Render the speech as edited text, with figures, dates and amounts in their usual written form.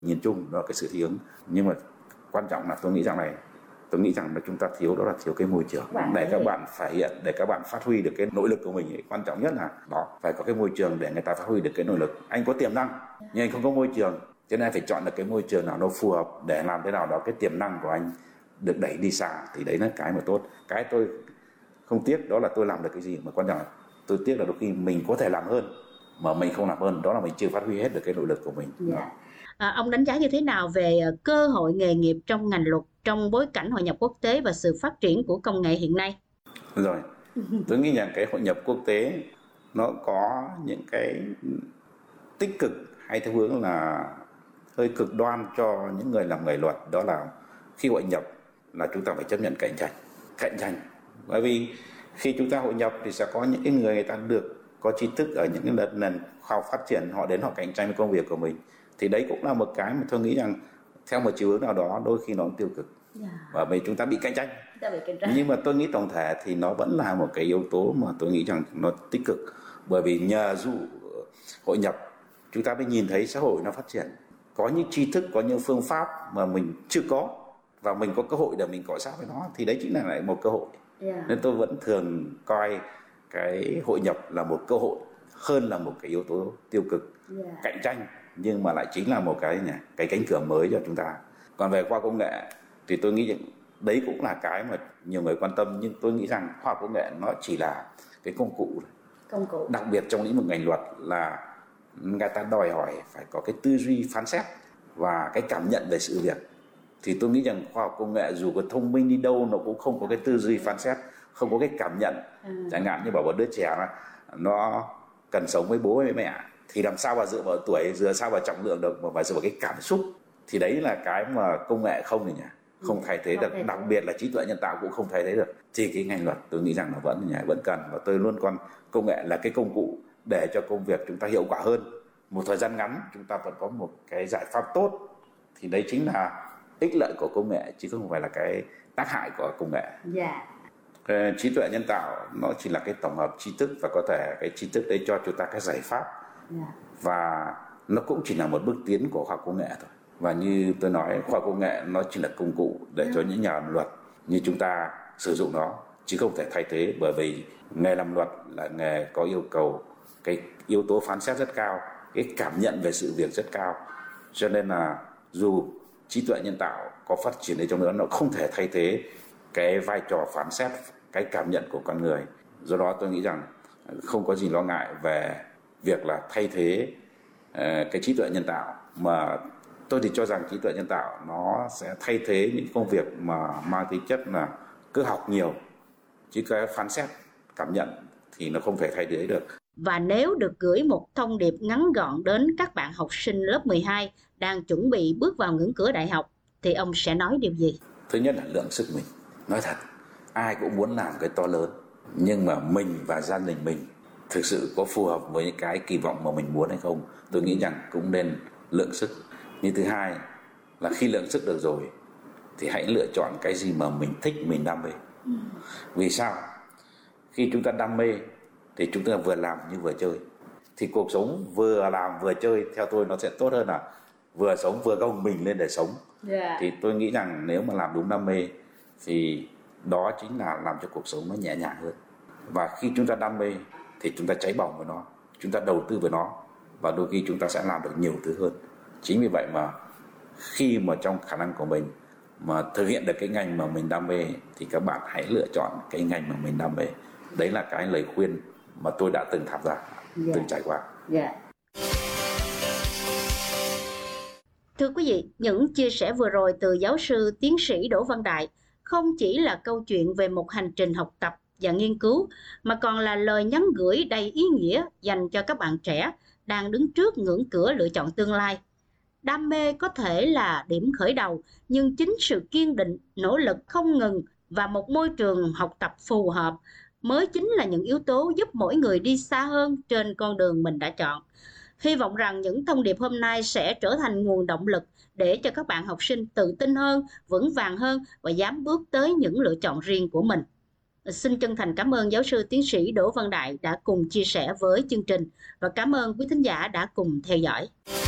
Nhìn chung đó là cái sự thích ứng, nhưng mà quan trọng là tôi nghĩ rằng là chúng ta thiếu, đó là thiếu cái môi trường để các bạn thể hiện, để các bạn phát huy được cái nội lực của mình ấy. Quan trọng nhất là đó, phải có cái môi trường để người ta phát huy được cái nội lực. Anh có tiềm năng nhưng anh không có môi trường, cho nên anh phải chọn được cái môi trường nào nó phù hợp để làm thế nào đó cái tiềm năng của anh được đẩy đi xa, thì đấy là cái mà tốt. Cái tôi không tiếc đó là tôi làm được cái gì, mà quan trọng là tôi tiếc là đôi khi mình có thể làm hơn mà mình không làm hơn, đó là mình chưa phát huy hết được cái nội lực của mình. Ông đánh giá như thế nào về cơ hội nghề nghiệp trong ngành luật trong bối cảnh hội nhập quốc tế và sự phát triển của công nghệ hiện nay? Rồi, tôi nghĩ rằng cái hội nhập quốc tế nó có những cái tích cực hay theo hướng là hơi cực đoan cho những người làm nghề luật, đó là khi hội nhập là chúng ta phải chấp nhận cạnh tranh, bởi vì khi chúng ta hội nhập thì sẽ có những cái người ta được có tri thức ở những cái nền khoa học phát triển, họ đến họ cạnh tranh với công việc của mình, thì đấy cũng là một cái mà tôi nghĩ rằng theo một chiều hướng nào đó đôi khi nó cũng tiêu cực, và vì chúng ta bị cạnh tranh. Nhưng mà tôi nghĩ tổng thể thì nó vẫn là một cái yếu tố mà tôi nghĩ rằng nó tích cực, bởi vì nhờ dụ hội nhập chúng ta mới nhìn thấy xã hội nó phát triển, có những tri thức, có những phương pháp mà mình chưa có và mình có cơ hội để mình cọ sát với nó, thì đấy chính là lại một cơ hội. Nên tôi vẫn thường coi cái hội nhập là một cơ hội hơn là một cái yếu tố tiêu cực. Cạnh tranh nhưng mà lại chính là một cái cánh cửa mới cho chúng ta. Còn về khoa học công nghệ thì tôi nghĩ đấy cũng là cái mà nhiều người quan tâm, nhưng tôi nghĩ rằng khoa học công nghệ nó chỉ là cái công cụ. Đặc biệt trong lĩnh vực ngành luật là người ta đòi hỏi phải có cái tư duy phán xét và cái cảm nhận về sự việc. Thì tôi nghĩ rằng khoa học công nghệ dù có thông minh đi đâu nó cũng không có cái tư duy phán xét, không có cái cảm nhận. Chẳng hạn như bảo một đứa trẻ nó cần sống với bố với mẹ thì làm sao mà dựa vào tuổi, dựa sao vào trọng lượng được, mà phải dựa vào cái cảm xúc. Thì đấy là cái mà công nghệ không thay thế được, đặc biệt là trí tuệ nhân tạo cũng không thay thế được. Thì cái ngành luật tôi nghĩ rằng nó vẫn cần, và tôi luôn coi công nghệ là cái công cụ để cho công việc chúng ta hiệu quả hơn. Một thời gian ngắn chúng ta vẫn có một cái giải pháp tốt, thì đấy chính là ích lợi của công nghệ chứ không phải là cái tác hại của công nghệ. Trí tuệ nhân tạo nó chỉ là cái tổng hợp tri thức, và có thể cái tri thức đấy cho chúng ta cái giải pháp, và nó cũng chỉ là một bước tiến của khoa học công nghệ thôi. Và như tôi nói, khoa học công nghệ nó chỉ là công cụ để cho những nhà làm luật như chúng ta sử dụng nó, chứ không thể thay thế, bởi vì nghề làm luật là nghề có yêu cầu cái yếu tố phán xét rất cao, cái cảm nhận về sự việc rất cao, cho nên là dù trí tuệ nhân tạo có phát triển đi chăng nữa, nó không thể thay thế cái vai trò phán xét, cái cảm nhận của con người. Do đó tôi nghĩ rằng không có gì lo ngại về việc là thay thế cái trí tuệ nhân tạo, mà tôi thì cho rằng trí tuệ nhân tạo nó sẽ thay thế những công việc mà mang tính chất là cứ học nhiều, chứ cái phán xét, cảm nhận thì nó không thể thay thế được. Và nếu được gửi một thông điệp ngắn gọn đến các bạn học sinh lớp 12 đang chuẩn bị bước vào ngưỡng cửa đại học, thì ông sẽ nói điều gì? Thứ nhất là lượng sức mình. Nói thật, ai cũng muốn làm cái to lớn, nhưng mà mình và gia đình mình thực sự có phù hợp với cái kỳ vọng mà mình muốn hay không? Tôi nghĩ rằng cũng nên lượng sức. Nhưng thứ hai là khi lượng sức được rồi thì hãy lựa chọn cái gì mà mình thích, mình đam mê. Vì sao? Khi chúng ta đam mê thì chúng ta vừa làm như vừa chơi. Thì cuộc sống vừa làm vừa chơi theo tôi nó sẽ tốt hơn là vừa sống vừa gồng mình lên để sống. Thì tôi nghĩ rằng nếu mà làm đúng đam mê thì đó chính là làm cho cuộc sống nó nhẹ nhàng hơn. Và khi chúng ta đam mê thì chúng ta cháy bỏng với nó, chúng ta đầu tư vào nó, và đôi khi chúng ta sẽ làm được nhiều thứ hơn. Chính vì vậy mà khi mà trong khả năng của mình mà thực hiện được cái ngành mà mình đam mê thì các bạn hãy lựa chọn cái ngành mà mình đam mê. Đấy là cái lời khuyên mà tôi đã từng tham gia, từng trải qua. Thưa quý vị, những chia sẻ vừa rồi từ giáo sư tiến sĩ Đỗ Văn Đại không chỉ là câu chuyện về một hành trình học tập và nghiên cứu, mà còn là lời nhắn gửi đầy ý nghĩa dành cho các bạn trẻ đang đứng trước ngưỡng cửa lựa chọn tương lai. Đam mê có thể là điểm khởi đầu, nhưng chính sự kiên định, nỗ lực không ngừng và một môi trường học tập phù hợp mới chính là những yếu tố giúp mỗi người đi xa hơn trên con đường mình đã chọn. Hy vọng rằng những thông điệp hôm nay sẽ trở thành nguồn động lực để cho các bạn học sinh tự tin hơn, vững vàng hơn và dám bước tới những lựa chọn riêng của mình. Xin chân thành cảm ơn giáo sư tiến sĩ Đỗ Văn Đại đã cùng chia sẻ với chương trình, và cảm ơn quý thính giả đã cùng theo dõi.